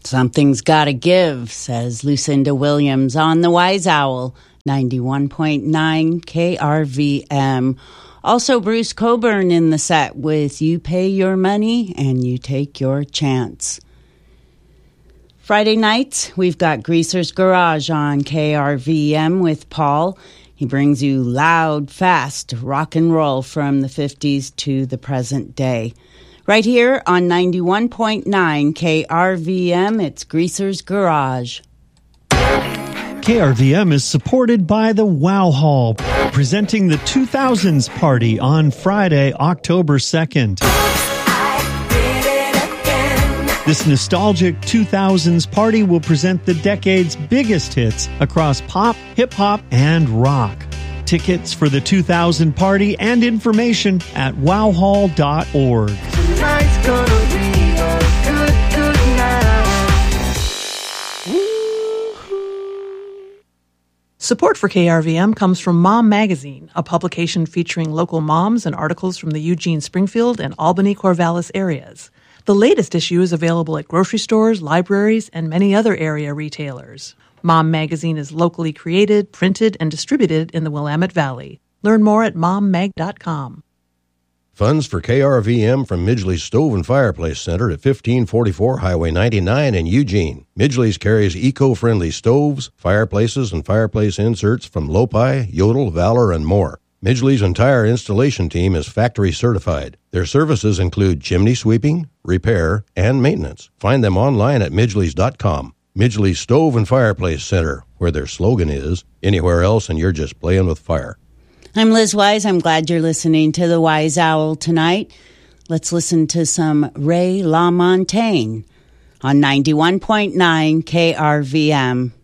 Something's gotta give, says Lucinda Williams on the Wise Owl, 91.9 KRVM. Also, Bruce Coburn in the set with You Pay Your Money and You Take Your Chance. Friday nights, we've got Greaser's Garage on KRVM with Paul. He brings you loud, fast rock and roll from the 50s to the present day. Right here on 91.9 KRVM, it's Greaser's Garage. KRVM is supported by the Wow Hall, presenting the 2000s party on Friday, October 2nd. This nostalgic 2000s party will present the decade's biggest hits across pop, hip-hop, and rock. Tickets for the 2000 party and information at wowhall.org. Tonight's gonna be a good night. Support for KRVM comes from Mom Magazine, a publication featuring local moms and articles from the Eugene, Springfield, and Albany, Corvallis areas. The latest issue is available at grocery stores, libraries, and many other area retailers. Mom Magazine is locally created, printed, and distributed in the Willamette Valley. Learn more at mommag.com. Funds for KRVM from Midgley's Stove and Fireplace Center at 1544 Highway 99 in Eugene. Midgley's carries eco-friendly stoves, fireplaces, and fireplace inserts from Lopi, Yodel, Valor, and more. Midgley's entire installation team is factory certified. Their services include chimney sweeping, repair, and maintenance. Find them online at midgleys.com. Midgley's Stove and Fireplace Center, where their slogan is, anywhere else and you're just playing with fire. I'm Liz Wise. I'm glad you're listening to the Wise Owl tonight. Let's listen to some Ray LaMontagne on 91.9 KRVM.